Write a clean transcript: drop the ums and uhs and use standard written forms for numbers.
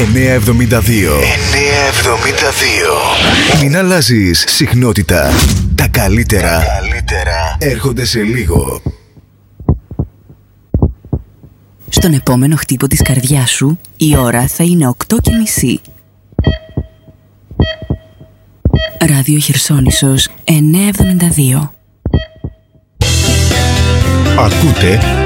972. Μην αλλάζεις συχνότητα. Τα καλύτερα έρχονται σε λίγο. Στον επόμενο χτύπο της καρδιάς σου η ώρα θα είναι 8:30. Ράδιο Χερσόνησος 972. Ακούτε